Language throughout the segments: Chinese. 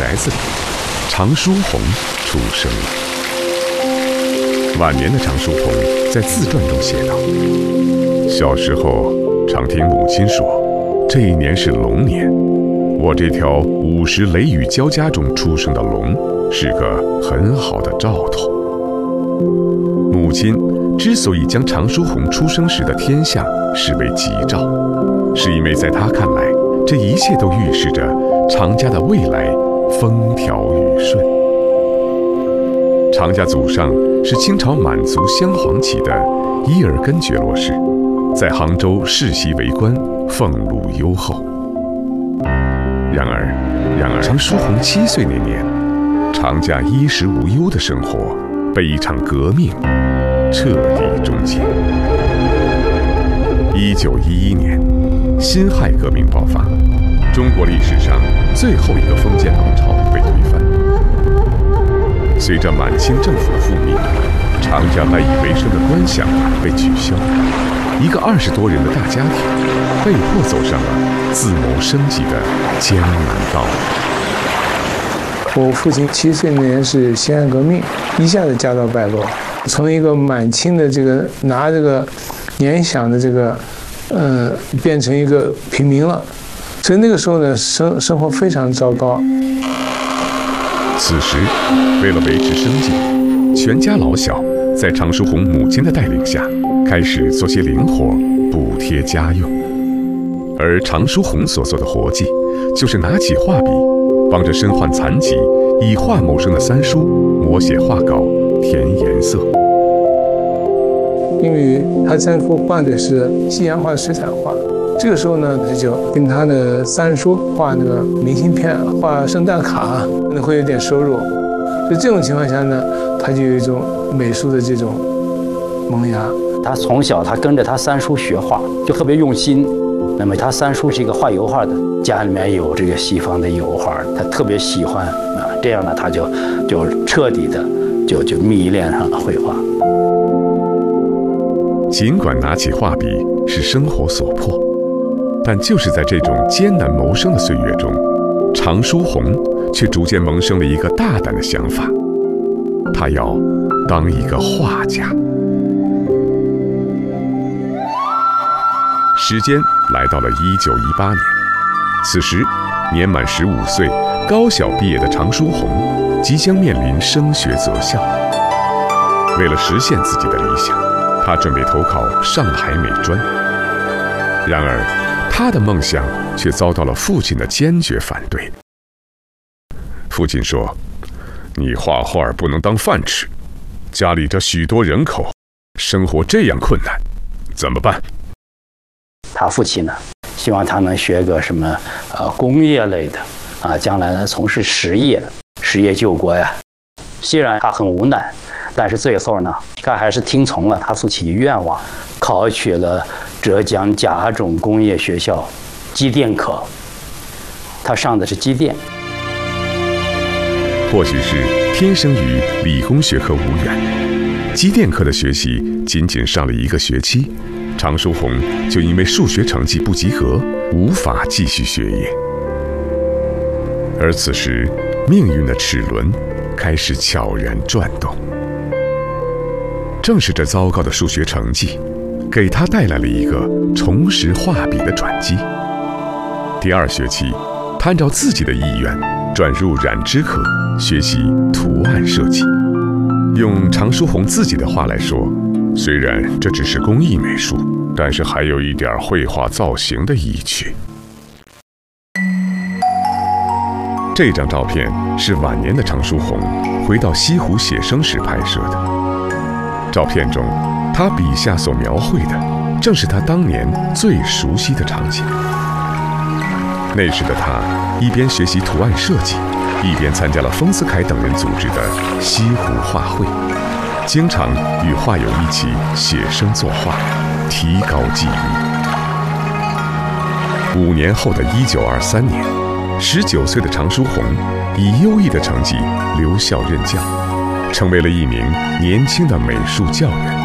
宅子里，常书鸿出生了。晚年的常书鸿在自传中写道：“小时候常听母亲说，这一年是龙年。我这条50雷雨交加中出生的龙，是个很好的兆头。”母亲之所以将常书鸿出生时的天象视为吉兆，是因为在她看来，这一切都预示着常家的未来风调雨顺。常家祖上是清朝满族镶黄旗的伊尔根觉罗氏，在杭州世袭为官，俸禄优厚。然而，常书鸿7岁那年，常家衣食无忧的生活被一场革命彻底终结。1911年，辛亥革命爆发，中国历史上最后一个封建王朝被推翻。随着满清政府覆灭，常家赖以为生的官饷被取消，一个20多人的大家庭被迫走上了自谋生计的艰难道路。 我父亲7岁那年是辛亥革命，一下子家道败落，从一个满清的这个拿这个年饷的这个变成一个平民了，所以那个时候呢，生活非常糟糕。 此时，为了维持生计，全家老小在常书鸿母亲的带领下，开始做些零活补贴家用。而常书鸿所做的活计，就是拿起画笔，帮着身患残疾、以画谋生的三叔摹写画稿、填颜色。 因为他三叔画的是西洋画、水彩画，这个时候呢，他就跟他的三叔画那个明信片、画圣诞卡，可能会有点收入。所以这种情况下呢，他就有一种美术的这种萌芽。 他从小他跟着他三叔学画，就特别用心。那么他三叔是一个画油画的，家里面有这个西方的油画，他特别喜欢啊。这样呢，他就彻底的就迷恋上了绘画。 尽管拿起画笔是生活所迫，但就是在这种艰难谋生的岁月中，常书鸿却逐渐萌生了一个大胆的想法，他要当一个画家。时间来到了1918年，此时年满15岁、高小毕业的常书鸿即将面临升学择校。为了实现自己的理想，他准备投考上海美专。然而，他的梦想却遭到了父亲的坚决反对。父亲说：“你画画不能当饭吃，家里这许多人口，生活这样困难，怎么办？” 他父亲呢，希望他能学个什么工业类的啊，将来呢从事实业救国呀。虽然他很无奈，但是最后呢，他还是听从了他父亲的愿望，考取了浙江甲种工业学校机电科。他上的是机电。 或许是天生与理工学科无缘，机电科的学习仅仅上了1个学期，常书鸿就因为数学成绩不及格，无法继续学业。而此时，命运的齿轮开始悄然转动。正是这糟糕的数学成绩，给他带来了一个重拾画笔的转机。第2学期，他按照自己的意愿转入染织科，学习图案设计。用常书鸿自己的话来说，虽然这只是工艺美术，但是还有一点绘画造型的意趣。这张照片是晚年的常书鸿回到西湖写生时拍摄的。照片中，他笔下所描绘的正是他当年最熟悉的场景。那时的他一边学习图案设计，一边参加了丰子恺等人组织的西湖画会，经常与画友一起写生作画，提高技艺。5年后的1923年，19岁的常书鸿以优异的成绩留校任教，成为了一名年轻的美术教员。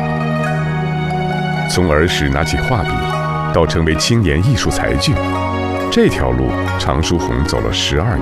从儿时拿起画笔，到成为青年艺术才俊，这条路常书鸿走了12年。